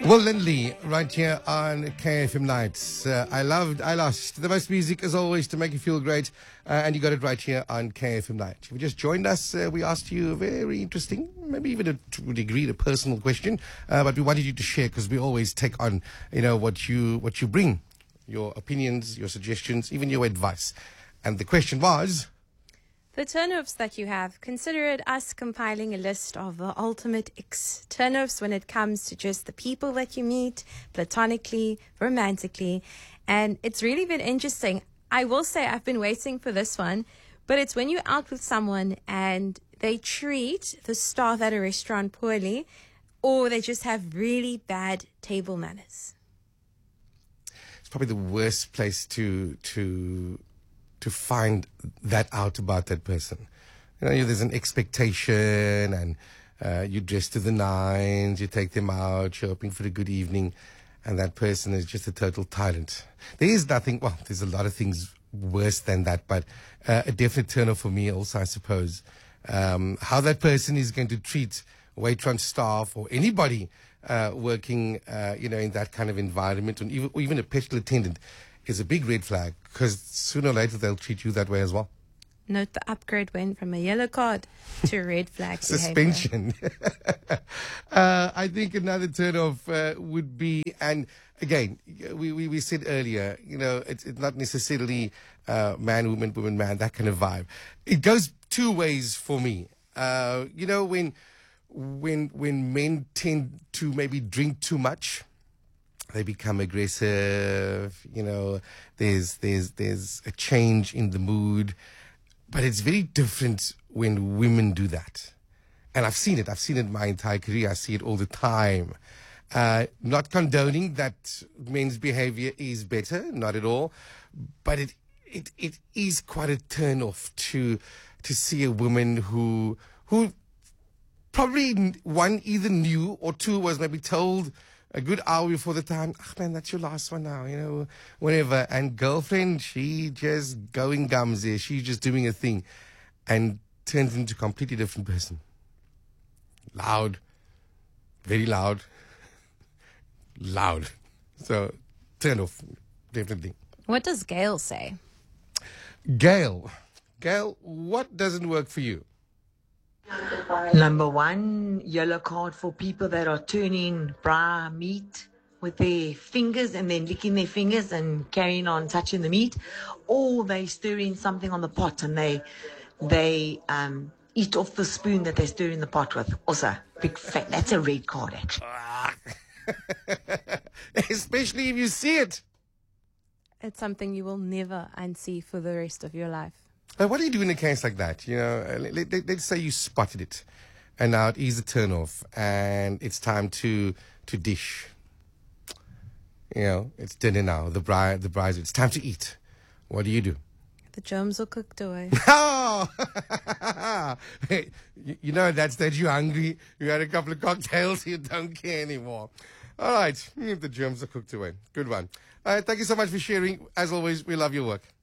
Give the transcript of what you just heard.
Will Lindley, right here on KFM Nights. I lost. The best music, as always, to make you feel great. And you got it right here on KFM Night. If you just joined us, we asked you a very interesting, maybe even to a degree, a personal question. But we wanted you to share because we always take on, what you bring. Your opinions, your suggestions, even your advice. And the question was... The turn-offs that you have, consider it us compiling a list of the ultimate turn-offs when it comes to just the people that you meet, platonically, romantically. And it's really been interesting. I will say I've been waiting for this one, but it's when you're out with someone and they treat the staff at a restaurant poorly, or they just have really bad table manners. It's probably the worst place to find that out about that person. There's an expectation, and you dress to the nines, you take them out, you're hoping for a good evening, and that person is just a total tyrant. There's a lot of things worse than that, but a definite turn-off for me also, I suppose. How that person is going to treat waitress staff or anybody working, in that kind of environment, or even a petrol attendant, is a big red flag, because sooner or later they'll treat you that way as well. Note the upgrade went from a yellow card to a red flag. Suspension. I think another turn-off would be, and again, we said earlier, it's not necessarily man, woman, woman, man, that kind of vibe. It goes two ways for me. When men tend to maybe drink too much, they become aggressive, there's a change in the mood. But it's very different when women do that. And I've seen it my entire career. I see it all the time. Not condoning that men's behavior is better, not at all. But it is quite a turn off to see a woman who probably, one, either knew, or two, was maybe told a good hour before the time, man, that's your last one now, whatever. And girlfriend, she just going gums there. She's just doing a thing and turns into a completely different person. Loud, very loud, loud. So, turn off, definitely. What does Gail say? Gail, what doesn't work for you? Number one, yellow card for people that are turning bra meat with their fingers and then licking their fingers and carrying on touching the meat, or they stirring something on the pot and they eat off the spoon that they stir in the pot with. Also, big fat. That's a red card, actually. Especially if you see it. It's something you will never unsee for the rest of your life. What do you do in a case like that? Let's say you spotted it, and now it is a turn-off, and it's time to dish. It's dinner now. The bride, it's time to eat. What do you do? The germs are cooked away. Oh! Hey, at that stage you're hungry. You had a couple of cocktails. You don't care anymore. All right. The germs are cooked away. Good one. All right. Thank you so much for sharing. As always, we love your work.